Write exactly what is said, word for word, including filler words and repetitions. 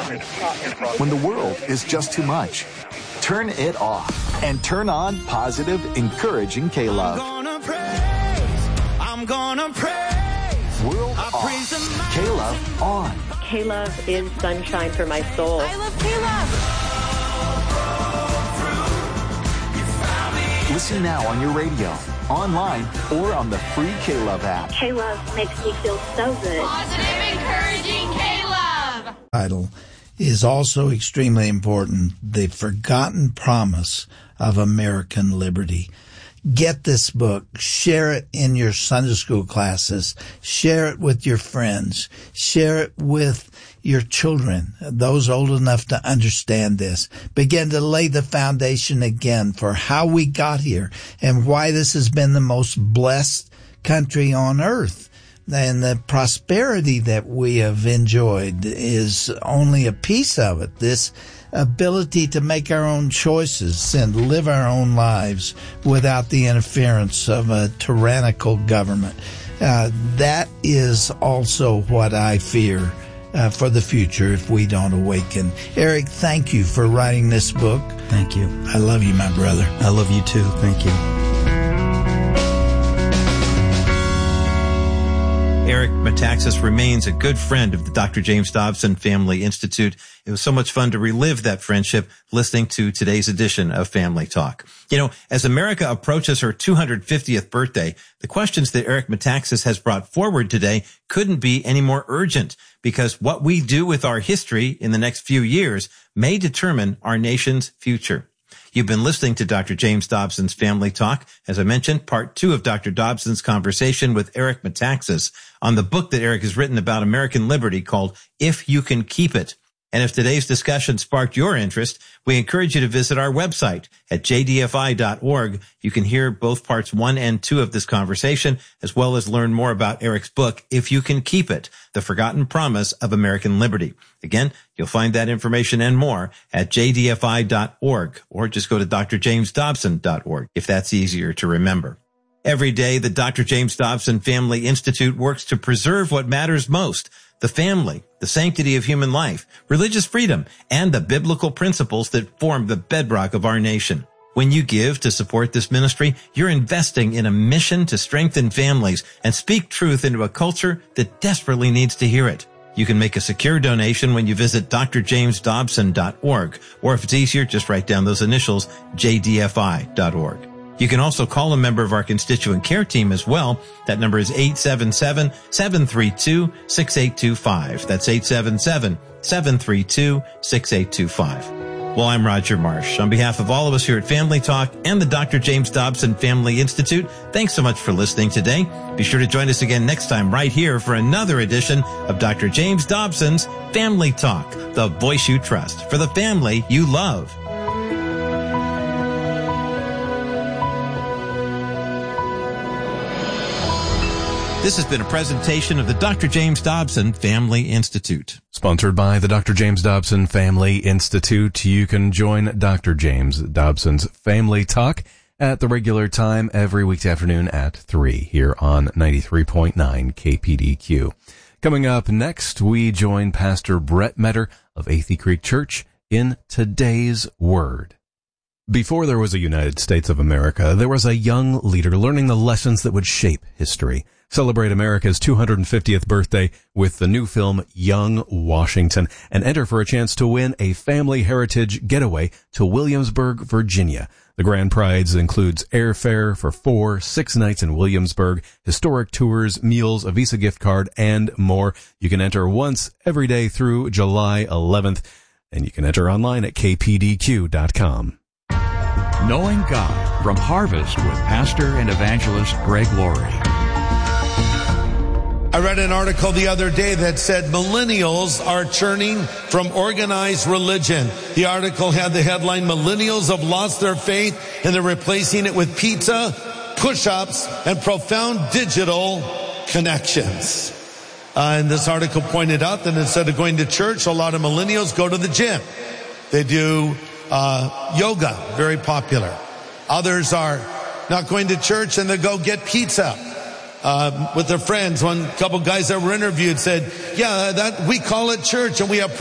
When the world is just too much, turn it off and turn on positive, encouraging K-Love. I'm gonna praise, I'm gonna praise. World I off, K-Love on. K-Love is sunshine for my soul. I love K-Love. Listen now on your radio, online, or on the free K-Love app. K-Love makes me feel so good. Positive, encouraging K-Love. Title is also extremely important. The Forgotten Promise of American Liberty. Get this book. Share it in your Sunday school classes. Share it with your friends. Share it with your children, those old enough to understand this. Begin to lay the foundation again for how we got here and why this has been the most blessed country on earth. And the prosperity that we have enjoyed is only a piece of it. This ability to make our own choices and live our own lives without the interference of a tyrannical government. Uh, that is also what I fear uh, for the future if we don't awaken. Eric, thank you for writing this book. Thank you. I love you, my brother. I love you too. Thank you. Eric Metaxas remains a good friend of the Doctor James Dobson Family Institute. It was so much fun to relive that friendship listening to today's edition of Family Talk. You know, as America approaches her two hundred fiftieth birthday, the questions that Eric Metaxas has brought forward today couldn't be any more urgent, because what we do with our history in the next few years may determine our nation's future. You've been listening to Doctor James Dobson's Family Talk. As I mentioned, part two of Doctor Dobson's conversation with Eric Metaxas on the book that Eric has written about American liberty called If You Can Keep It. And if today's discussion sparked your interest, we encourage you to visit our website at j d f i dot org. You can hear both parts one and two of this conversation, as well as learn more about Eric's book, If You Can Keep It, The Forgotten Promise of American Liberty. Again, you'll find that information and more at j d f i dot org, or just go to d r james dobson dot org if that's easier to remember. Every day, the Doctor James Dobson Family Institute works to preserve what matters most: the family, the sanctity of human life, religious freedom, and the biblical principles that form the bedrock of our nation. When you give to support this ministry, you're investing in a mission to strengthen families and speak truth into a culture that desperately needs to hear it. You can make a secure donation when you visit d r james dobson dot org, or if it's easier, just write down those initials, j d f i dot org. You can also call a member of our constituent care team as well. That number is eight seven seven, seven three two, six eight two five. That's eight seven seven, seven three two, six eight two five. Well, I'm Roger Marsh. On behalf of all of us here at Family Talk and the Doctor James Dobson Family Institute, thanks so much for listening today. Be sure to join us again next time right here for another edition of Doctor James Dobson's Family Talk, the voice you trust for the family you love. This has been a presentation of the Doctor James Dobson Family Institute. Sponsored by the Doctor James Dobson Family Institute. You can join Doctor James Dobson's Family Talk at the regular time every weekday afternoon at three here on ninety-three point nine K P D Q. Coming up next, we join Pastor Brett Metter of Athey Creek Church in Today's Word. Before there was a United States of America, there was a young leader learning the lessons that would shape history. Celebrate America's two hundred fiftieth birthday with the new film Young Washington and enter for a chance to win a family heritage getaway to Williamsburg, Virginia. The grand prize includes airfare for four, six nights in Williamsburg, historic tours, meals, a Visa gift card, and more. You can enter once every day through July eleventh, and you can enter online at k p d q dot com. Knowing God from Harvest with Pastor and Evangelist Greg Laurie. I read an article the other day that said millennials are churning from organized religion. The article had the headline, Millennials have lost their faith and they're replacing it with pizza, push-ups, and profound digital connections. Uh, and this article pointed out that instead of going to church, a lot of millennials go to the gym. They do uh, yoga, very popular. Others are not going to church and they go get pizza. Uh, with their friends. One couple guys that were interviewed said, yeah, that we call it church and we have